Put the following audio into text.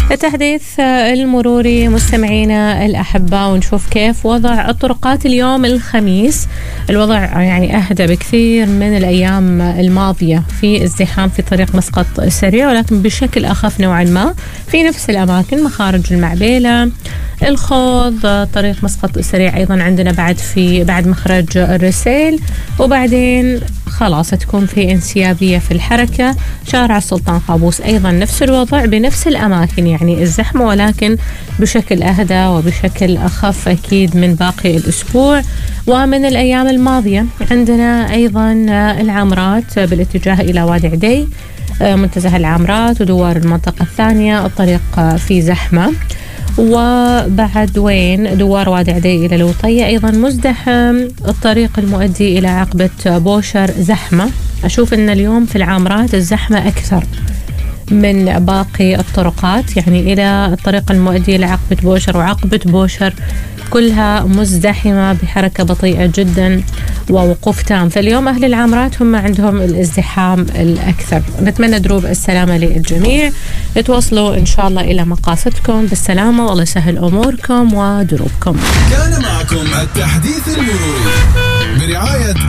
التحديث المروري مستمعينا الأحباء، ونشوف كيف وضع الطرقات اليوم الخميس. الوضع يعني أهدى بكثير من الأيام الماضية في ازدحام في طريق مسقط السريع، ولكن بشكل أخف نوعا ما في نفس الأماكن، مخارج المعبيلة، الخوض، طريق مسقط السريع أيضا عندنا بعد مخرج الرسيل، وبعدين خلاص تكون في انسيابية في الحركة. شارع السلطان قابوس أيضا نفس الوضع بنفس الأماكن، يعني الزحمة ولكن بشكل أهدى وبشكل أخف أكيد من باقي الأسبوع ومن الأيام الماضية. عندنا أيضا العامرات بالاتجاه إلى وادي عدي، منتزه العامرات ودوار المنطقة الثانية الطريق في زحمة، وبعد وين دوار وادي عدي إلى الوطية أيضا مزدحم. الطريق المؤدي إلى عقبة بوشر زحمة. أشوف أن اليوم في العامرات الزحمة أكثر من باقي الطرقات، يعني إلى الطريق المؤدي إلى عقبة بوشر وعقبة بوشر كلها مزدحمة بحركة بطيئة جدا ووقوف تام. فاليوم أهل العامرات هم عندهم الازدحام الأكثر. نتمنى دروب السلامة للجميع، تواصلوا إن شاء الله إلى مقاصدكم بالسلامة، والله يسهل أموركم ودروبكم. كان معكم التحديث المروري برعاية